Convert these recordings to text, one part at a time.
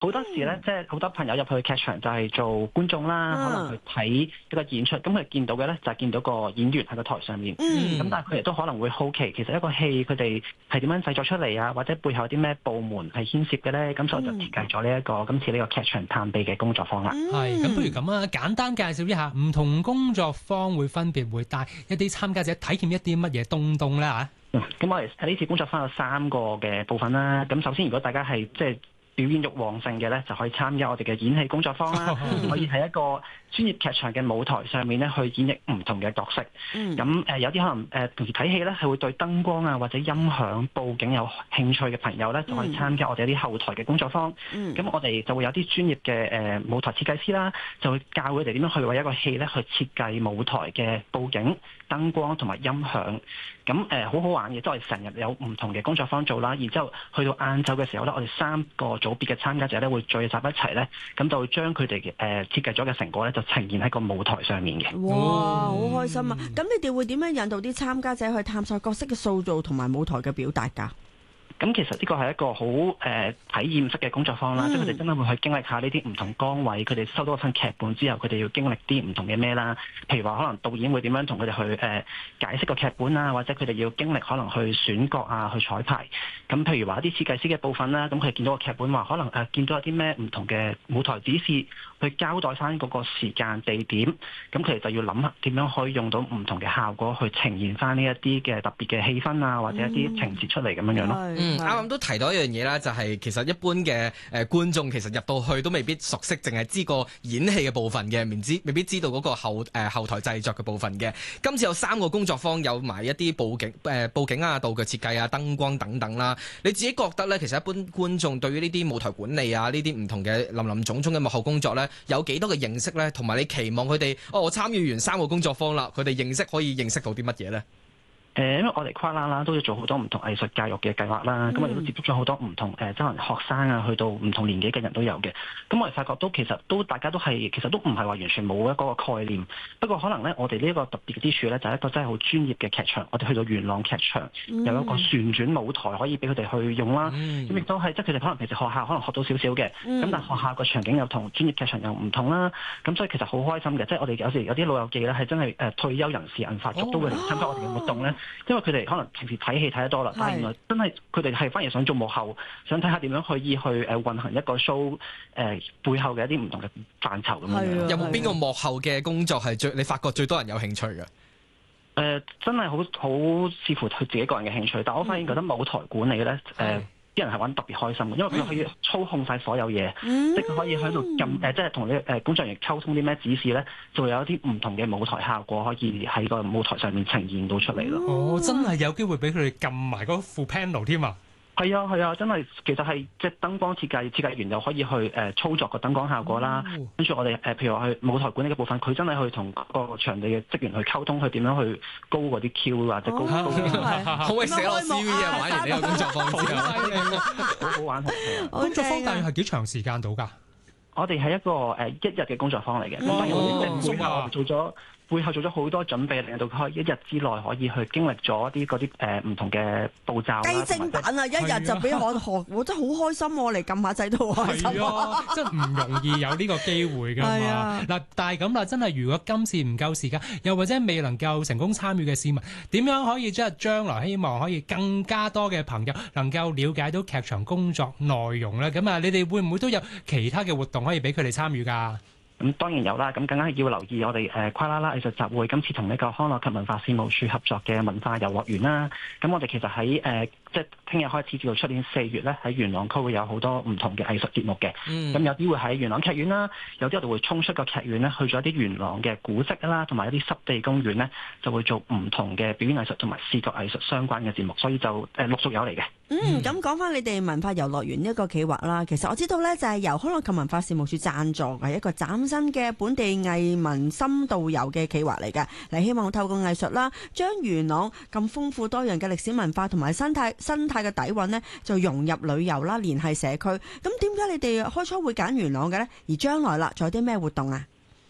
好多時咧，即係好多朋友入去劇場就係做觀眾啦，可能去睇一個演出，咁佢見到嘅咧就係見到個演員喺個台上面，咁但係佢哋都可能會好奇，其實一個戲佢哋係點樣製作出嚟啊，或者背後有啲咩部門係牽涉嘅咧，咁所以就設計咗今次呢個劇場探秘嘅工作坊啦。 係，咁不如咁啊，簡單介紹一下唔同工作坊會分別會帶一啲參加者體驗一啲乜嘢東咧嚇？ 咁我哋喺呢次工作坊有3個嘅部分啦。咁首先，如果大家係即係表演欲旺盛嘅咧，就可以參加我哋嘅演戲工作坊啦。可以喺一個專業劇場嘅舞台上面咧，去演繹唔同嘅角色。咁有啲可能平時睇戲咧係會對燈光啊或者音響佈景有興趣嘅朋友咧，就可以參加我哋一啲後台嘅工作坊。咁我哋就會有啲專業嘅舞台設計師啦，就會教佢哋點樣去為一個戲咧去設計舞台嘅佈景、燈光同埋音響。咁好好玩嘅，即係我哋成日有唔同嘅工作坊做啦。然之後去到晏晝嘅時候咧，我哋3個組別嘅參加者咧會聚集一齊咧，咁就會將佢哋嘅設計咗嘅成果咧就呈現喺個舞台上面嘅。 哇，好開心啊！咁你哋會點樣引導啲參加者去探索角色嘅塑造同埋舞台嘅表達㗎？ 咁其實呢個係一個好體驗式嘅工作坊啦，即係佢哋真係會去經歷下呢啲唔同崗位，佢哋收到一份劇本之後，佢哋要經歷啲唔同嘅咩啦。譬如話可能導演會點樣同佢哋去解釋個劇本啊，或者佢哋要經歷可能去選角啊、去彩排。咁譬如話一啲設計師嘅部分啦，咁佢哋見到個劇本話可能見到一啲咩唔同嘅舞台指示，去交代翻嗰個時間地點。咁佢哋就要諗下點樣可以用到唔同嘅效果去呈現翻呢一啲嘅特別嘅氣氛啊，或者一啲情節出嚟咁樣樣咯。 啱啱都提到一樣嘢啦，就係其實一般嘅觀眾其實入到去都未必熟悉，淨係知個演戲嘅部分嘅，未必知道嗰個後台製作嘅部分嘅。今次有3個工作坊，有埋一啲佈景啊、道具設計啊、燈光等等啦。你自己覺得咧，其實一般觀眾對於呢啲舞台管理啊、呢啲唔同嘅林林總總嘅幕後工作咧，有幾多嘅認識咧？同埋你期望佢哋我參與完3個工作坊啦，佢哋可以認識到啲乜嘢咧？ 因為我哋跨啦都要做好多唔同藝術教育嘅計劃啦，咁我哋都接觸咗好多唔同即係學生啊，去到唔同年紀嘅人都有嘅。咁我哋發覺其實大家都係其實都唔係話完全冇一個概念。不過可能咧，我哋呢一個特別嘅之處咧，就係一個真係好專業嘅劇場。我哋去到元朗劇場，有一個旋轉舞台可以俾佢哋去用啦。咁亦都係即係佢哋可能平時學校可能學到少少嘅，咁但係學校個場景又同專業劇場又唔同啦。咁所以其實好開心嘅，即係我哋有時有啲老友記咧係真係退休人士銀髮族都會嚟參加我哋嘅活動咧。因為佢哋可能平時睇戲睇得多啦，但係原來真係佢哋係反而想做幕後，想睇下點樣可以去運行一個 show 背後嘅一啲唔同嘅範疇咁樣。 有冇邊個幕後嘅工作係你發覺最多人有興趣嘅？ 真係好視乎佢自己個人嘅興趣，但我發現覺得舞台管理咧啲人係玩得特別開心嘅，因為佢可以操控晒所有嘢，即係佢可以喺度撳即係同啲工作人員溝通啲咩指示咧，就會有一啲唔同嘅舞台效果可以喺個舞台上面呈現到出嚟咯。 哦，真係有機會俾佢哋撳埋嗰副 panel 添啊！ 係啊，真係其實係即係燈光設計員又可以去操作個燈光效果啦。跟住我哋譬如話去舞台管理嘅部分，佢真係去同個場地嘅職員去溝通，去點樣去高嗰啲 Q 或者高可唔可以寫落 CV 啊？玩完呢個工作坊之後， 好好玩。 工作坊大約係幾長時間到㗎？ 我哋係一個1日嘅工作坊嚟嘅，咁當然我哋背後做咗好多準備，令到佢1日之內可以去經歷咗嗰啲唔同嘅步驟。 雞精版啊！一日就俾我學，我真係好開心喎！嚟撳下掣都好開心。 係啊，真係唔容易有呢個機會㗎嘛。嗱，但係咁啦，真係如果今次唔夠時間，又或者未能夠成功參與嘅市民，點樣可以即係將來希望可以更加多嘅朋友能夠了解到劇場工作內容咧？咁啊，你哋會唔會都有其他嘅活動可以俾佢哋參與㗎？ 咁當然有啦，咁更加係要留意我哋跨啦啦藝術集會今次同呢個康樂及文化事務署合作嘅文化遊樂園啦。咁我哋其實喺即係聽日開始至到出年4月咧，喺元朗區會有好多唔同嘅藝術節目嘅。咁有啲會喺元朗劇院啦，有啲我哋會衝出個劇院咧，去咗一啲元朗嘅古蹟啦，同埋一啲濕地公園咧，就會做唔同嘅表演藝術同埋視覺藝術相關嘅節目，所以就陸續有嚟嘅。 咁講翻你哋文化遊樂園呢一個企劃啦，其實我知道咧就係由康樂及文化事務署贊助嘅一個嶄新嘅本地藝文深度遊嘅企劃嚟嘅，嚟希望透過藝術啦，將元朗咁豐富多樣嘅歷史文化同埋生態嘅底蘊呢，就融入旅遊啦，聯繫社區。咁點解你哋開初會揀元朗嘅呢？而將來啦，仲有啲咩活動啊？ 咁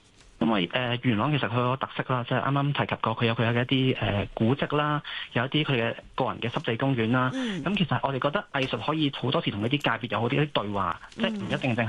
因為元朗其實佢有個特色啦，即係啱啱提及過，佢有一啲古蹟啦，有一啲佢嘅個人嘅濕地公園啦。咁其實我哋覺得藝術可以好多時同一啲界別有好啲對話，即係唔一定淨係